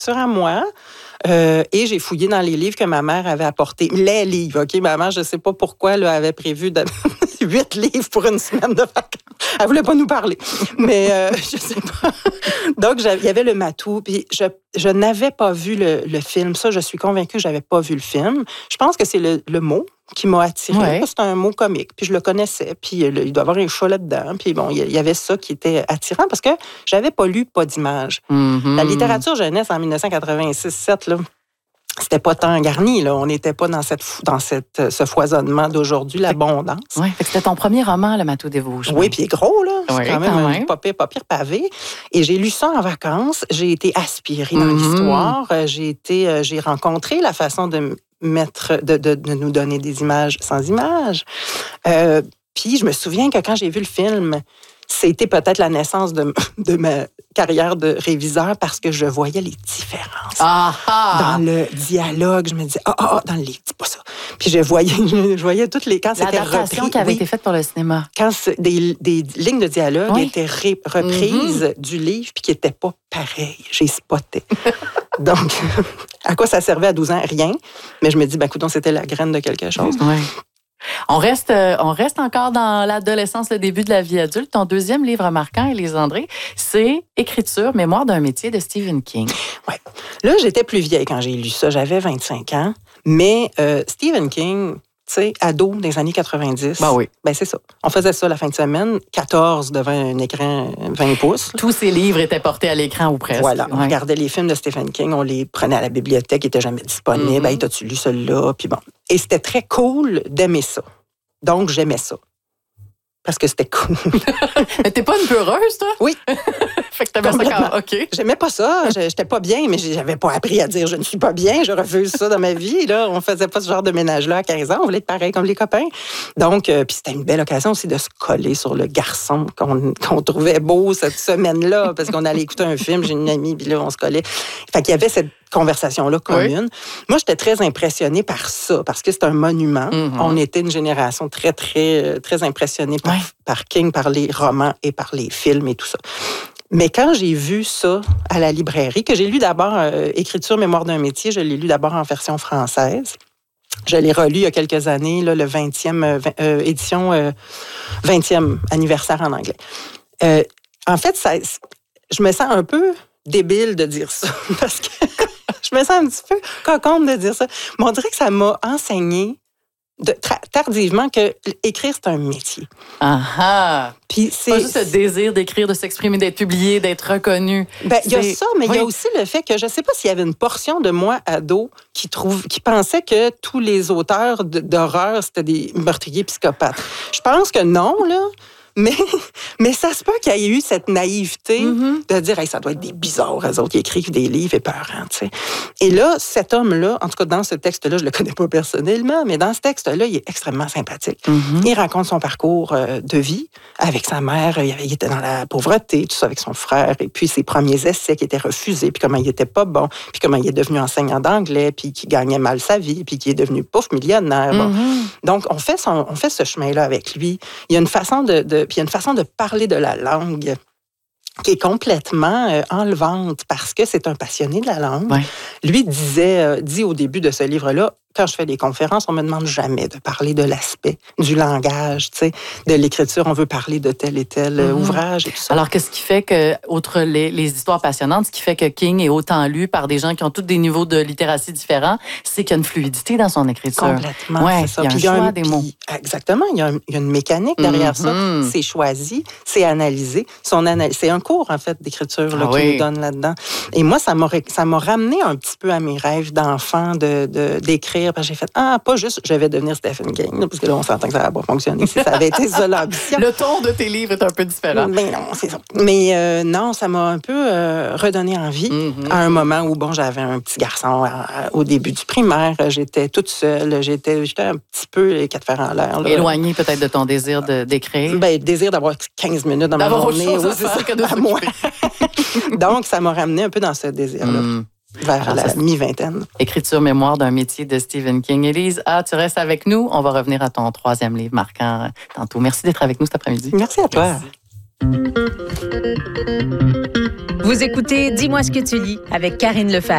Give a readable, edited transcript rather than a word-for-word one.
à moi. Et j'ai fouillé dans les livres que ma mère avait apportés. Les livres, OK? Ma mère, je ne sais pas pourquoi, elle avait prévu 8 livres pour une semaine de vacances. Elle ne voulait pas nous parler. Mais je ne sais pas. Donc, il y avait le matou. Puis je n'avais pas vu le film. Ça, je suis convaincue que je n'avais pas vu le film. Je pense que c'est le mot qui m'a attirée. Ouais. C'est un mot comique. Puis je le connaissais. Puis il doit y avoir un chat là-dedans. Puis bon, il y avait ça qui était attirant parce que je n'avais pas lu Pas d'image. Mm-hmm. La littérature jeunesse en 1986-7, là, c'était pas tant garni, là. On n'était pas dans ce foisonnement d'aujourd'hui, l'abondance. Oui, c'était ton premier roman, Le Matou des Vosges. Oui, puis il est gros, là. C'est Oui, quand même un pas pire pavé. Et j'ai lu ça en vacances. J'ai été aspirée dans l'histoire. J'ai rencontré la façon de nous donner des images sans images. Puis je me souviens que quand j'ai vu le film, c'était peut-être la naissance de ma carrière de réviseur parce que je voyais les différences. Dans le dialogue, je me disais, dans le livre, dis pas ça. Puis je voyais toutes les... Quand c'était l'adaptation qui avait été faite pour le cinéma. Quand des lignes de dialogue étaient reprises du livre puis qui n'étaient pas pareilles. J'ai spoté. Donc, à quoi ça servait à 12 ans? Rien. Mais je me dis, écoute, c'était la graine de quelque chose. Oui. On reste encore dans l'adolescence, le début de la vie adulte. Ton deuxième livre marquant, Élise André, c'est Écriture, mémoire d'un métier de Stephen King. Oui. Là, j'étais plus vieille quand j'ai lu ça. J'avais 25 ans. Mais Stephen King, tu sais, ado des années 90. Ben oui. Ben c'est ça. On faisait ça la fin de semaine, 14 devant un écran 20 pouces. Tous ces livres étaient portés à l'écran ou presque. Voilà. On regardait les films de Stephen King, on les prenait à la bibliothèque, ils n'étaient jamais disponibles. Hey, t'as-tu lu celui-là? Puis bon. Et c'était très cool d'aimer ça. Donc, j'aimais ça. Parce que c'était cool. Mais t'es pas une peureuse, toi? Oui. Fait que t'avais ça quand... OK. J'aimais pas ça. J'étais pas bien, mais j'avais pas appris à dire je ne suis pas bien, je refuse ça dans ma vie. Là, on faisait pas ce genre de ménage-là à 15 ans. On voulait être pareil comme les copains. Donc, puis c'était une belle occasion aussi de se coller sur le garçon qu'on trouvait beau cette semaine-là, parce qu'on allait écouter un film. J'ai une amie, puis là, on se collait. Fait qu'il y avait cette conversation-là commune. Oui. Moi, j'étais très impressionnée par ça, parce que c'est un monument. On était une génération très, très, très impressionnée par King, par les romans et par les films et tout ça. Mais quand j'ai vu ça à la librairie, que j'ai lu d'abord Écriture, mémoire d'un métier, je l'ai lu d'abord en version française. Je l'ai relu il y a quelques années, là, le 20e édition, 20e anniversaire en anglais. En fait, je me sens un peu débile de dire ça, parce que je me sens un petit peu coconne de dire ça. Mais on dirait que ça m'a enseigné tardivement que écrire, c'est un métier. Puis c'est pas juste le désir d'écrire, de s'exprimer, d'être publié, d'être reconnu. Il y a ça, mais il y a aussi le fait que je ne sais pas s'il y avait une portion de moi, ado, qui pensait que tous les auteurs d'horreur, c'était des meurtriers psychopathes. Je pense que non, là. Mais ça se peut qu'il y ait eu cette naïveté de dire hey, ça doit être des bizarres, eux autres qui écrivent des livres épeurants. Tu sais. Et là, cet homme-là, en tout cas dans ce texte-là, je ne le connais pas personnellement, mais dans ce texte-là, il est extrêmement sympathique. Il raconte son parcours de vie avec sa mère. Il était dans la pauvreté, tout ça avec son frère, et puis ses premiers essais qui étaient refusés, puis comment il n'était pas bon, puis comment il est devenu enseignant d'anglais, puis qui gagnait mal sa vie, puis qui est devenu millionnaire. Bon. Donc, on fait ce chemin-là avec lui. Il y a une façon puis il y a une façon de parler de la langue qui est complètement enlevante parce que c'est un passionné de la langue. Ouais. Lui dit au début de ce livre-là, quand je fais des conférences, on me demande jamais de parler de l'aspect du langage, tu sais, de l'écriture. On veut parler de tel et tel ouvrage et tout ça. Alors, qu'est-ce qui fait que, outre les histoires passionnantes, ce qui fait que King est autant lu par des gens qui ont tous des niveaux de littératie différents, c'est qu'il y a une fluidité dans son écriture. Complètement, ouais, c'est ça. Il y a un choix des mots. Exactement, il y a une mécanique derrière ça. C'est choisi, c'est analysé. C'est un cours, en fait, d'écriture là, qui nous donne là-dedans. Et moi, ça m'a ramené un petit peu à mes rêves d'enfant d'écrire. Parce que j'ai fait, pas juste, je vais devenir Stephen King, là, parce que là, on s'entend que ça va pas fonctionner si ça avait été ça l'ambition. Le ton de tes livres est un peu différent. Mais non, c'est ça. Mais non, ça m'a un peu redonné envie à un moment où, bon, j'avais un petit garçon au début du primaire, j'étais toute seule, j'étais un petit peu les quatre fers en l'air. Éloignée peut-être de ton désir d'écrire. Désir d'avoir 15 minutes dans ma journée. Oui, c'est ça que de moi. Donc, ça m'a ramené un peu dans ce désir-là. Vers la mi-vingtaine. Écriture, mémoire d'un métier de Stephen King. Élise, tu restes avec nous. On va revenir à ton troisième livre marquant tantôt. Merci d'être avec nous cet après-midi. Merci à toi. Merci. Vous écoutez Dis-moi ce que tu lis avec Karine Lefebvre.